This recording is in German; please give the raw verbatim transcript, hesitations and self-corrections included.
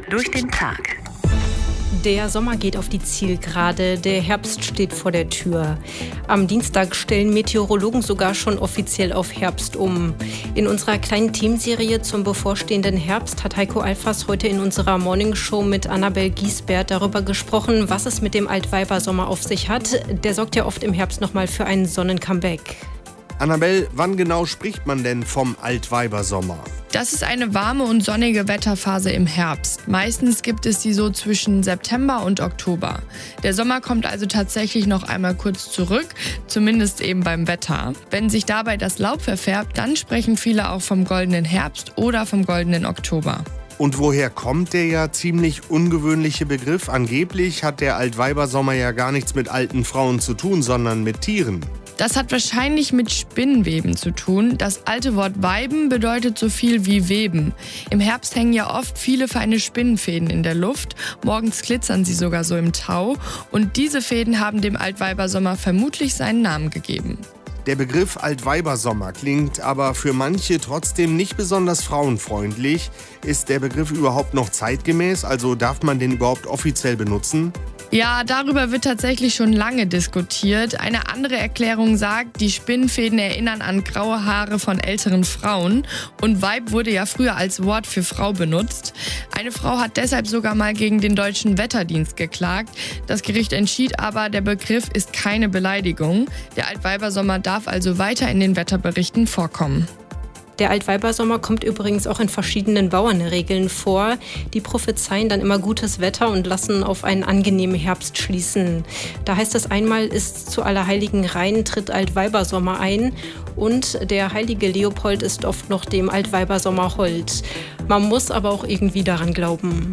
durch den Tag. Der Sommer geht auf die Zielgerade, der Herbst steht vor der Tür. Am Dienstag stellen Meteorologen sogar schon offiziell auf Herbst um. In unserer kleinen Themenserie zum bevorstehenden Herbst hat Heiko Alfers heute in unserer Morningshow mit Annabel Giesbert darüber gesprochen, was es mit dem Altweibersommer auf sich hat. Der sorgt ja oft im Herbst nochmal für einen Sonnencomeback. Annabel, wann genau spricht man denn vom Altweibersommer? Das ist eine warme und sonnige Wetterphase im Herbst. Meistens gibt es sie so zwischen September und Oktober. Der Sommer kommt also tatsächlich noch einmal kurz zurück, zumindest eben beim Wetter. Wenn sich dabei das Laub verfärbt, dann sprechen viele auch vom goldenen Herbst oder vom goldenen Oktober. Und woher kommt der ja ziemlich ungewöhnliche Begriff? Angeblich hat der Altweibersommer ja gar nichts mit alten Frauen zu tun, sondern mit Tieren. Das hat wahrscheinlich mit Spinnweben zu tun. Das alte Wort Weiben bedeutet so viel wie Weben. Im Herbst hängen ja oft viele feine Spinnenfäden in der Luft. Morgens glitzern sie sogar so im Tau. Und diese Fäden haben dem Altweibersommer vermutlich seinen Namen gegeben. Der Begriff Altweibersommer klingt aber für manche trotzdem nicht besonders frauenfreundlich. Ist der Begriff überhaupt noch zeitgemäß? Also darf man den überhaupt offiziell benutzen? Ja, darüber wird tatsächlich schon lange diskutiert. Eine andere Erklärung sagt, die Spinnenfäden erinnern an graue Haare von älteren Frauen. Und Weib wurde ja früher als Wort für Frau benutzt. Eine Frau hat deshalb sogar mal gegen den Deutschen Wetterdienst geklagt. Das Gericht entschied aber, der Begriff ist keine Beleidigung. Der Altweibersommer darf also weiter in den Wetterberichten vorkommen. Der Altweibersommer kommt übrigens auch in verschiedenen Bauernregeln vor. Die prophezeien dann immer gutes Wetter und lassen auf einen angenehmen Herbst schließen. Da heißt es einmal, ist zu Allerheiligen Rhein, tritt Altweibersommer ein. Und der heilige Leopold ist oft noch dem Altweibersommer hold. Man muss aber auch irgendwie daran glauben.